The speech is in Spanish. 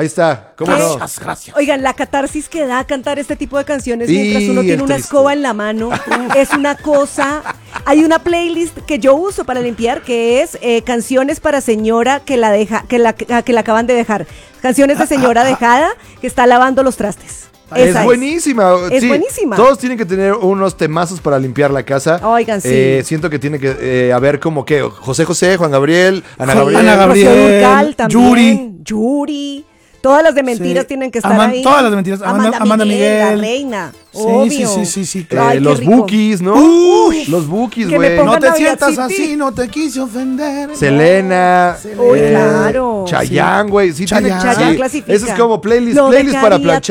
Ahí está, ¿cómo no? Gracias. Oigan, la catarsis que da cantar este tipo de canciones mientras uno tiene una escoba en la mano es una cosa. Hay una playlist que yo uso para limpiar que es canciones para señora que la acaban de dejar. Canciones de señora dejada que está lavando los trastes. Es buenísima. Es buenísima. Todos tienen que tener unos temazos para limpiar la casa. Oigan, sí. Siento que tiene que haber como que José, Juan Gabriel, Ana Gabriel, Yuri. Todas las de mentiras tienen que estar ahí. Todas las de mentiras. Amanda Miguel. La reina. Obvio. Sí. Ay, los Bukis, ¿no? Los Bukis, güey. No te sientas así, no te quise ofender. Selena. Uy, claro. Chayanne, güey. Sí, Chayanne clasifica. Ese es como playlist para planchar.